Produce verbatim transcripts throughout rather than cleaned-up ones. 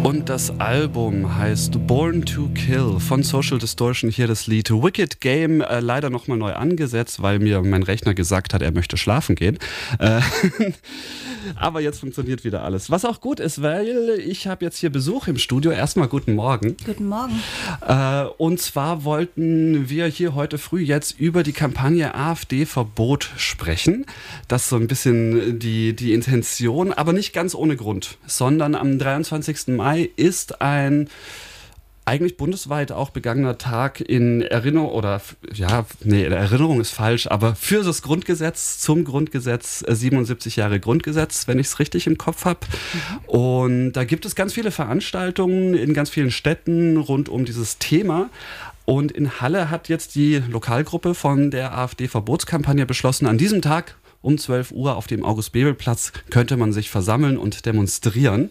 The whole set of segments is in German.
Und das Album heißt Born to Kill von Social Distortion. Hier das Lied Wicked Game, äh, leider nochmal neu angesetzt, weil mir mein Rechner gesagt hat, er möchte schlafen gehen. Äh, aber jetzt funktioniert wieder alles. Was auch gut ist, weil ich habe jetzt hier Besuch im Studio. Erstmal guten Morgen. Guten Morgen. Äh, und zwar wollten wir hier heute früh jetzt über die Kampagne AfD-Verbot sprechen. Das ist so ein bisschen die, die Intention, aber nicht ganz ohne Grund, sondern am dreiundzwanzigsten Mai ist ein eigentlich bundesweit auch begangener Tag in Erinnerung, oder ja, nee, Erinnerung ist falsch, aber für das Grundgesetz, zum Grundgesetz, siebenundsiebzig Jahre Grundgesetz, wenn ich es richtig im Kopf habe. Mhm. Und da gibt es ganz viele Veranstaltungen in ganz vielen Städten rund um dieses Thema. Und in Halle hat jetzt die Lokalgruppe von der AfD-Verbotskampagne beschlossen, an diesem Tag um zwölf Uhr auf dem August-Bebel-Platz könnte man sich versammeln und demonstrieren.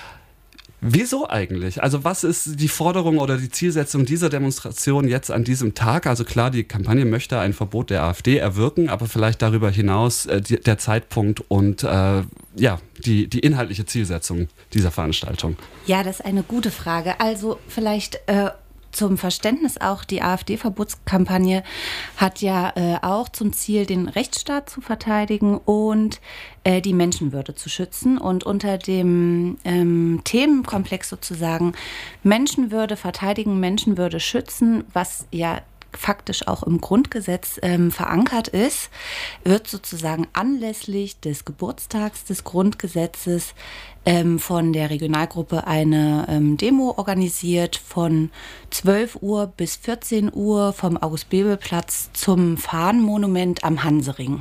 Wieso eigentlich? Also was ist die Forderung oder die Zielsetzung dieser Demonstration jetzt an diesem Tag? Also klar, die Kampagne möchte ein Verbot der AfD erwirken, aber vielleicht darüber hinaus äh, die, der Zeitpunkt und äh, ja, die, die inhaltliche Zielsetzung dieser Veranstaltung. Ja, das ist eine gute Frage. Also vielleicht äh, zum Verständnis auch, die AfD-Verbotskampagne hat ja äh, auch zum Ziel, den Rechtsstaat zu verteidigen und äh, die Menschenwürde zu schützen. Und unter dem ähm, Themenkomplex sozusagen Menschenwürde verteidigen, Menschenwürde schützen, was ja faktisch auch im Grundgesetz ähm, verankert ist, wird sozusagen anlässlich des Geburtstags des Grundgesetzes ähm, von der Regionalgruppe eine ähm, Demo organisiert von zwölf Uhr bis vierzehn Uhr vom August-Bebel-Platz zum Fahnenmonument am Hansering.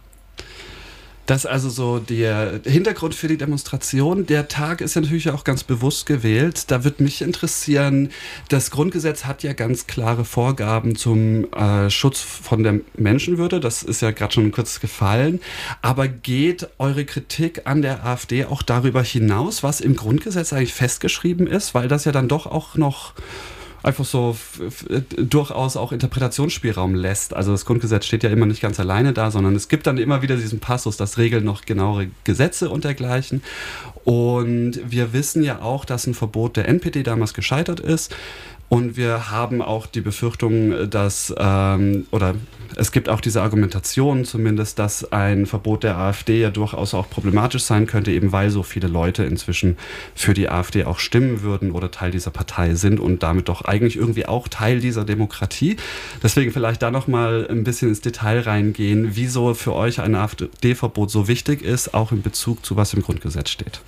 Das ist also so der Hintergrund für die Demonstration. Der Tag ist ja natürlich auch ganz bewusst gewählt. Da würde mich interessieren, das Grundgesetz hat ja ganz klare Vorgaben zum äh, Schutz von der Menschenwürde. Das ist ja gerade schon kurz gefallen. Aber geht eure Kritik an der AfD auch darüber hinaus, was im Grundgesetz eigentlich festgeschrieben ist? Weil das ja dann doch auch noch einfach so f- f- durchaus auch Interpretationsspielraum lässt. Also das Grundgesetz steht ja immer nicht ganz alleine da, sondern es gibt dann immer wieder diesen Passus, das regeln noch genauere Gesetze und dergleichen. Und wir wissen ja auch, dass ein Verbot der N P D damals gescheitert ist. Und wir haben auch die Befürchtung, dass, ähm, oder es gibt auch diese Argumentation zumindest, dass ein Verbot der AfD ja durchaus auch problematisch sein könnte, eben weil so viele Leute inzwischen für die AfD auch stimmen würden oder Teil dieser Partei sind und damit doch eigentlich irgendwie auch Teil dieser Demokratie. Deswegen vielleicht da nochmal ein bisschen ins Detail reingehen, wieso für euch ein AfD-Verbot so wichtig ist, auch in Bezug zu was im Grundgesetz steht.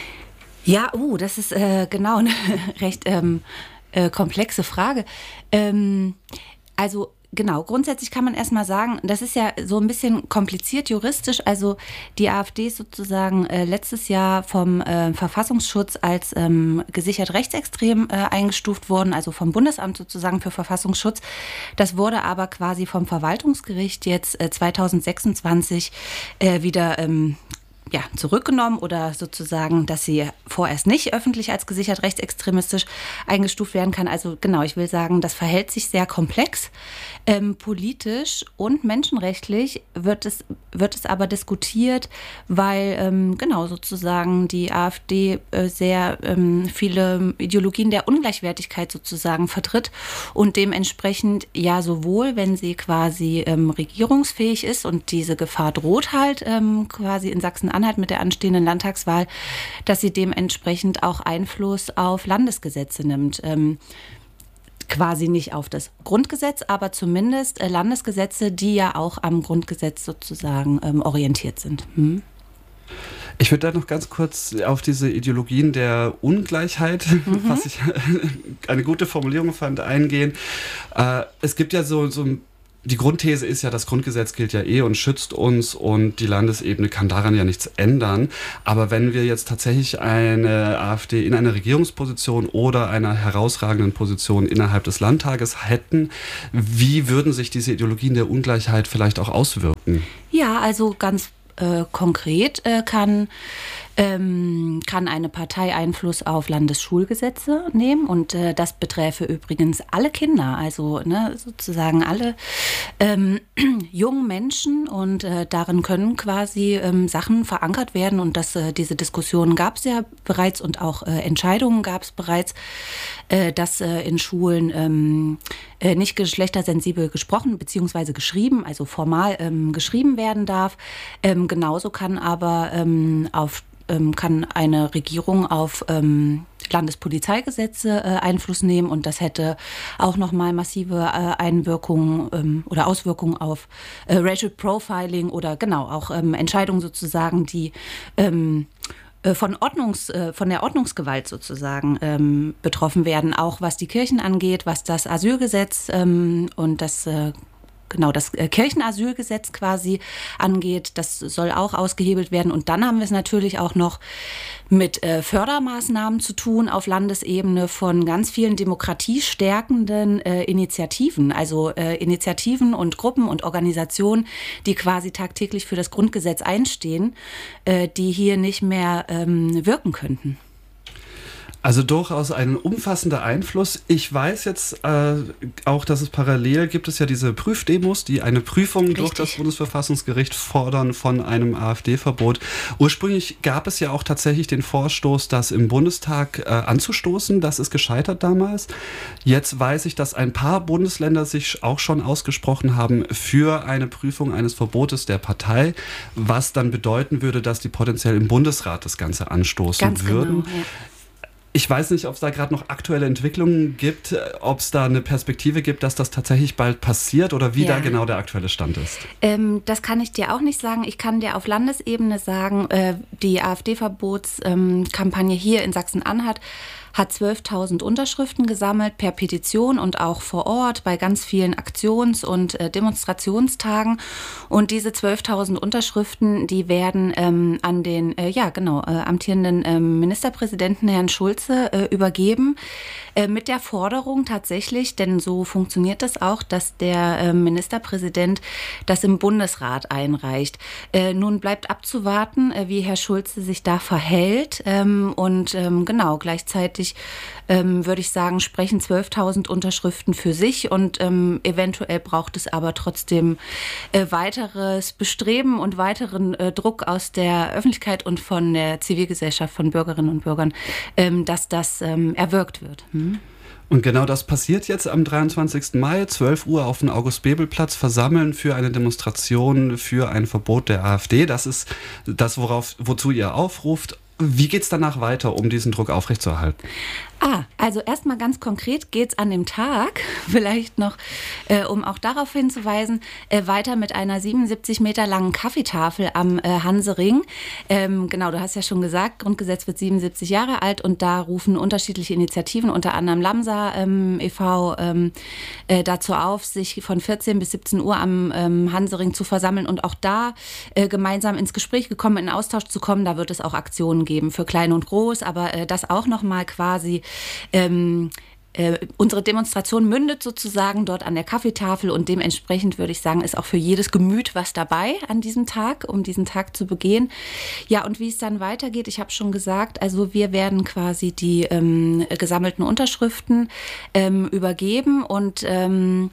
Ja, uh, das ist äh, genau eine recht ähm, äh, komplexe Frage. Ähm, also Genau, grundsätzlich kann man erstmal sagen, das ist ja so ein bisschen kompliziert juristisch. Also die AfD ist sozusagen äh, letztes Jahr vom äh, Verfassungsschutz als ähm, gesichert rechtsextrem äh, eingestuft worden, also vom Bundesamt sozusagen für Verfassungsschutz. Das wurde aber quasi vom Verwaltungsgericht jetzt äh, zweitausendsechsundzwanzig äh, wieder ähm, ja, zurückgenommen oder sozusagen, dass sie vorerst nicht öffentlich als gesichert rechtsextremistisch eingestuft werden kann. Also genau, ich will sagen, das verhält sich sehr komplex. Ähm, politisch und menschenrechtlich wird es, wird es aber diskutiert, weil ähm, genau sozusagen die AfD äh, sehr ähm, viele Ideologien der Ungleichwertigkeit sozusagen vertritt und dementsprechend ja sowohl, wenn sie quasi ähm, regierungsfähig ist und diese Gefahr droht halt ähm, quasi in Sachsen-Anhalt mit der anstehenden Landtagswahl, dass sie dementsprechend auch Einfluss auf Landesgesetze nimmt. Ähm, quasi nicht auf das Grundgesetz, aber zumindest äh, Landesgesetze, die ja auch am Grundgesetz sozusagen ähm, orientiert sind. Hm? Ich würde da noch ganz kurz auf diese Ideologien der Ungleichheit, mhm. was ich eine gute Formulierung fand, eingehen. Äh, es gibt ja so, so die Grundthese ist ja, das Grundgesetz gilt ja eh und schützt uns und die Landesebene kann daran ja nichts ändern. Aber wenn wir jetzt tatsächlich eine AfD in einer Regierungsposition oder einer herausragenden Position innerhalb des Landtages hätten, wie würden sich diese Ideologien der Ungleichheit vielleicht auch auswirken? Ja, also ganz Äh, konkret äh, kann, ähm, kann eine Partei Einfluss auf Landesschulgesetze nehmen und äh, das beträfe übrigens alle Kinder, also ne, sozusagen alle ähm, jungen Menschen und äh, darin können quasi ähm, Sachen verankert werden und das, äh, diese Diskussionen gab es ja bereits und auch äh, Entscheidungen gab es bereits, äh, dass äh, in Schulen ähm, äh, nicht geschlechtersensibel gesprochen bzw. geschrieben, also formal ähm, geschrieben werden darf. Ähm, genauso kann aber ähm, auf ähm, kann eine Regierung auf ähm, Landespolizeigesetze äh, Einfluss nehmen und das hätte auch nochmal massive äh, Einwirkungen ähm, oder Auswirkungen auf äh, Racial Profiling oder genau auch ähm, Entscheidungen sozusagen, die ähm, von Ordnungs, von der Ordnungsgewalt sozusagen ähm, betroffen werden, auch was die Kirchen angeht, was das Asylgesetz ähm, und das äh, genau das Kirchenasylgesetz quasi angeht. Das soll auch ausgehebelt werden. Und dann haben wir es natürlich auch noch mit äh, Fördermaßnahmen zu tun auf Landesebene von ganz vielen demokratiestärkenden äh, Initiativen, also äh, Initiativen und Gruppen und Organisationen, die quasi tagtäglich für das Grundgesetz einstehen, äh, die hier nicht mehr ähm, wirken könnten. Also durchaus ein umfassender Einfluss. Ich weiß jetzt äh, auch, dass es parallel gibt es ja diese Prüfdemos, die eine Prüfung Richtig. durch das Bundesverfassungsgericht fordern von einem AfD-Verbot. Ursprünglich gab es ja auch tatsächlich den Vorstoß, das im Bundestag äh, anzustoßen. Das ist gescheitert damals. Jetzt weiß ich, dass ein paar Bundesländer sich auch schon ausgesprochen haben für eine Prüfung eines Verbotes der Partei, was dann bedeuten würde, dass die potenziell im Bundesrat das Ganze anstoßen Ganz würden. Genau, ja. Ich weiß nicht, ob es da gerade noch aktuelle Entwicklungen gibt, ob es da eine Perspektive gibt, dass das tatsächlich bald passiert oder wie ja. da genau der aktuelle Stand ist. Ähm, das kann ich dir auch nicht sagen. Ich kann dir auf Landesebene sagen, äh, die AfD-Verbotskampagne ähm, hier in Sachsen-Anhalt hat zwölftausend Unterschriften gesammelt per Petition und auch vor Ort bei ganz vielen Aktions- und äh, Demonstrationstagen. Und diese zwölftausend Unterschriften, die werden ähm, an den, äh, ja genau, äh, amtierenden äh, Ministerpräsidenten Herrn Schulze äh, übergeben. Äh, mit der Forderung tatsächlich, denn so funktioniert das auch, dass der äh, Ministerpräsident das im Bundesrat einreicht. Äh, nun bleibt abzuwarten, äh, wie Herr Schulze sich da verhält. Ähm, und ähm, genau, gleichzeitig Ähm, würde ich sagen, sprechen zwölftausend Unterschriften für sich und ähm, eventuell braucht es aber trotzdem äh, weiteres Bestreben und weiteren äh, Druck aus der Öffentlichkeit und von der Zivilgesellschaft, von Bürgerinnen und Bürgern, ähm, dass das ähm, erwirkt wird. Hm? Und genau das passiert jetzt am dreiundzwanzigsten Mai, zwölf Uhr auf dem August-Bebel-Platz, versammeln für eine Demonstration für ein Verbot der AfD. Das ist das, worauf, wozu ihr aufruft. Wie geht es danach weiter, um diesen Druck aufrechtzuerhalten? Ah, also erstmal ganz konkret geht es an dem Tag, vielleicht noch, äh, um auch darauf hinzuweisen, äh, weiter mit einer siebenundsiebzig Meter langen Kaffeetafel am äh, Hansering. Ähm, genau, du hast ja schon gesagt, Grundgesetz wird siebenundsiebzig Jahre alt und da rufen unterschiedliche Initiativen, unter anderem Lamsa ähm, e V, ähm, äh, dazu auf, sich von vierzehn bis siebzehn Uhr am ähm, Hansering zu versammeln und auch da äh, gemeinsam ins Gespräch gekommen, in Austausch zu kommen. Da wird es auch Aktionen geben für klein und groß, aber äh, das auch nochmal quasi Ähm, äh, unsere Demonstration mündet sozusagen dort an der Kaffeetafel und dementsprechend würde ich sagen, ist auch für jedes Gemüt was dabei an diesem Tag, um diesen Tag zu begehen. Ja, und wie es dann weitergeht, ich habe schon gesagt, also wir werden quasi die ähm, gesammelten Unterschriften ähm, übergeben und, ähm,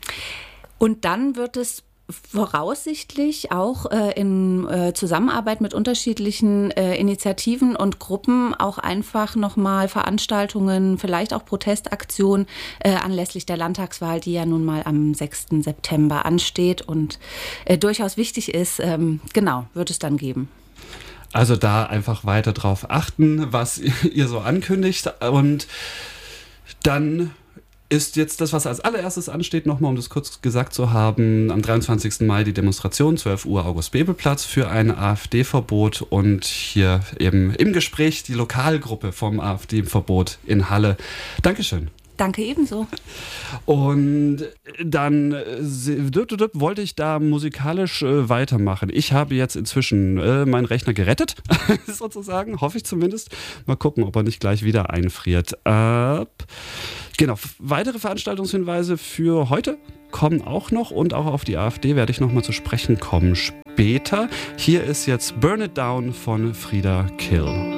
und dann wird es voraussichtlich auch äh, in äh, Zusammenarbeit mit unterschiedlichen äh, Initiativen und Gruppen auch einfach nochmal Veranstaltungen, vielleicht auch Protestaktionen äh, anlässlich der Landtagswahl, die ja nun mal am sechsten September ansteht und äh, durchaus wichtig ist, ähm, genau, wird es dann geben. Also da einfach weiter drauf achten, was ihr so ankündigt und dann ist jetzt das, was als allererstes ansteht, nochmal, um das kurz gesagt zu haben, am dreiundzwanzigsten Mai die Demonstration, zwölf Uhr August-Bebel-Platz für ein AfD-Verbot und hier eben im Gespräch die Lokalgruppe vom AfD-Verbot in Halle. Dankeschön. Danke ebenso. Und dann äh, wollte ich da musikalisch äh, weitermachen. Ich habe jetzt inzwischen äh, meinen Rechner gerettet, sozusagen, hoffe ich zumindest. Mal gucken, ob er nicht gleich wieder einfriert. Äh, genau, weitere Veranstaltungshinweise für heute kommen auch noch und auch auf die AfD werde ich nochmal zu sprechen kommen später. Hier ist jetzt Burn It Down von Frida Kill.